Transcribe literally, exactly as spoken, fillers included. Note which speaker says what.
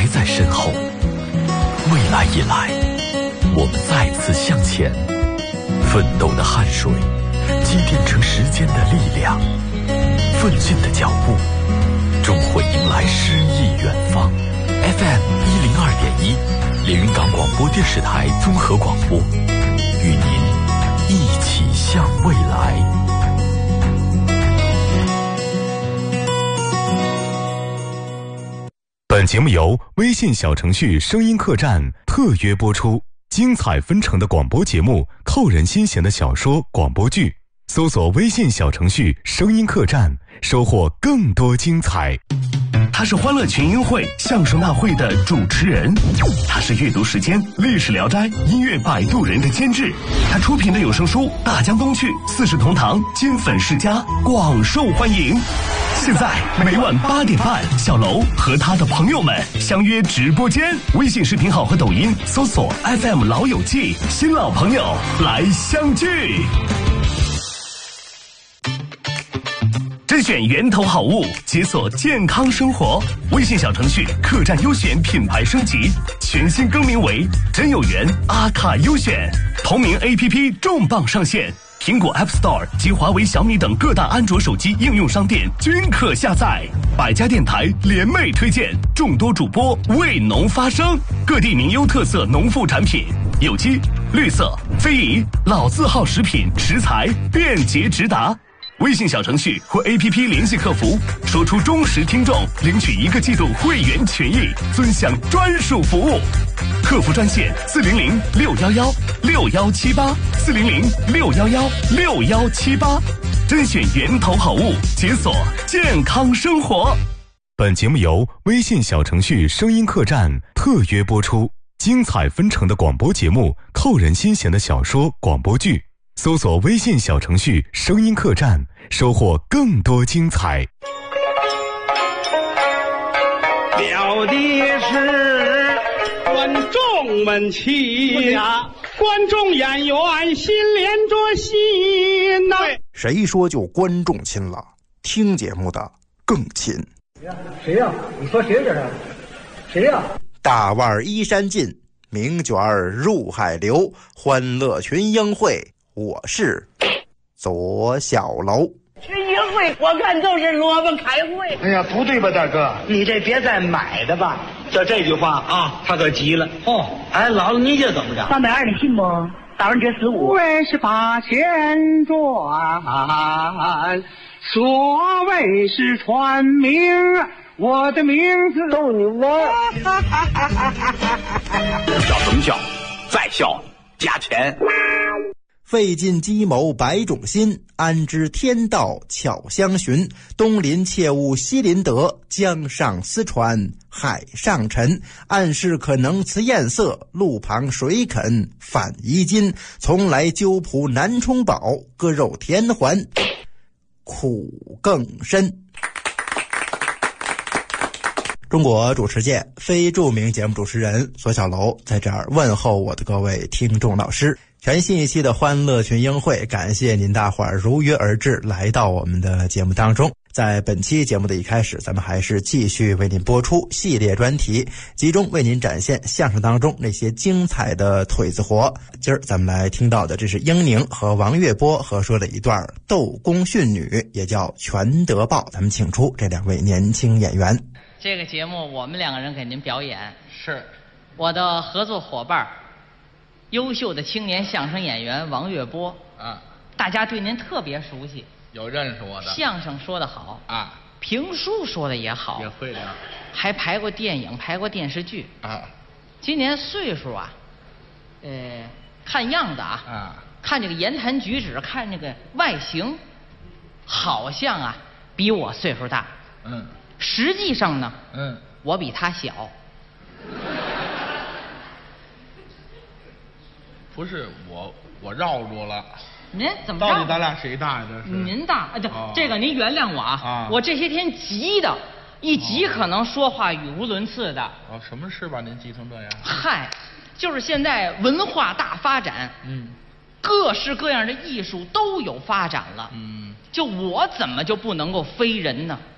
Speaker 1: 还在身后，未来以来，我们再次向前，奋斗的汗水积淀成时间的力量，奋进的脚步终会迎来诗意远方。 F M 一零二点一，连云港广播电视台综合广播，与您一起向未来。本节目由微信小程序声音客栈特约播出，精彩纷呈的广播节目，扣人心弦的小说广播剧，搜索微信小程序声音客栈，收获更多精彩。
Speaker 2: 他是欢乐群英会相声大会的主持人，他是阅读时间历史聊斋音乐摆渡人的监制，他出品的有声书《大江东去》《四世同堂》《金粉世家》广受欢迎。现在每晚八点半，小楼和他的朋友们相约直播间，微信视频号和抖音搜索 F M 老友记，新老朋友来相聚。甄选源头好物，解锁健康生活。微信小程序客栈优选品牌升级，全新更名为真有缘阿卡优选。同名 A P P 重磅上线，苹果 App Store 及华为、小米等各大安卓手机应用商店均可下载。百家电台联袂推荐，众多主播为农发声，各地名优特色农副产品，有机、绿色、非遗、老字号食品食材便捷直达。微信小程序或 A P P 联系客服，说出忠实听众，领取一个季度会员权益，尊享专属服务。客服专线四零零六幺幺六幺七八四零零六幺幺六幺七八，甄选源头好物，解锁健康生活。
Speaker 1: 本节目由微信小程序声音客栈特约播出，精彩纷呈的广播节目，扣人心弦的小说广播剧。搜索微信小程序声音客栈，收获更多精彩。
Speaker 3: 了的是观众们亲呀，观众演员心连着心呐、啊。
Speaker 4: 谁说就观众亲了？听节目的更亲。
Speaker 5: 谁呀、啊？你说谁这是？谁呀、啊？
Speaker 4: 大腕依山尽，名卷入海流，欢乐群英会。我是左小楼。
Speaker 6: 群英会我看都是萝卜开会。
Speaker 5: 哎呀，不对吧，大哥？
Speaker 6: 你这别再买的吧。
Speaker 5: 就这句话啊，他可急了。哦，哎，姥姥您这怎么着？
Speaker 6: 三百二的信不？打完折十五。
Speaker 3: 为是八千转，所谓是传名，我的名字
Speaker 6: 逗你玩。
Speaker 7: 笑什么笑？再笑加钱。
Speaker 4: 费尽计谋百种心，安知天道巧相寻。东临切勿西临得，江上丝船海上沉。暗示可能辞艳色，路旁水肯反衣襟。从来鸠仆难充饱，割肉填还苦更深。中国主持界非著名节目主持人左小楼在这儿问候我的各位听众老师。全新一期的欢乐群英会，感谢您大伙儿如约而至，来到我们的节目当中。在本期节目的一开始，咱们还是继续为您播出系列专题，集中为您展现相声当中那些精彩的腿子活。今儿咱们来听到的，这是英宁和王月波合说的一段斗公训女，也叫全德报。咱们请出这两位年轻演员。
Speaker 8: 这个节目我们两个人给您表演，
Speaker 9: 是
Speaker 8: 我的合作伙伴，优秀的青年相声演员王月波
Speaker 9: 啊，
Speaker 8: 大家对您特别熟悉，
Speaker 9: 有认识我的。
Speaker 8: 相声说得好
Speaker 9: 啊，
Speaker 8: 评书说的也好，
Speaker 9: 也会的，
Speaker 8: 还排过电影，排过电视剧
Speaker 9: 啊。
Speaker 8: 今年岁数啊，呃，看样子啊，
Speaker 9: 啊，
Speaker 8: 看这个言谈举止，看这个外形，好像啊比我岁数大。
Speaker 9: 嗯。
Speaker 8: 实际上呢，
Speaker 9: 嗯，
Speaker 8: 我比他小。
Speaker 9: 不是我，我绕住了。
Speaker 8: 您怎么着？
Speaker 9: 到底咱俩谁大呀？这是
Speaker 8: 您大，啊，对，
Speaker 9: 哦，
Speaker 8: 这个您原谅我啊。
Speaker 9: 啊，
Speaker 8: 我这些天急的，一急可能说话语无伦次的。
Speaker 9: 哦，什么事把您急成这样？
Speaker 8: 嗨，就是现在文化大发展，
Speaker 9: 嗯，
Speaker 8: 各式各样的艺术都有发展了。
Speaker 9: 嗯，
Speaker 8: 就我怎么就不能够飞人呢？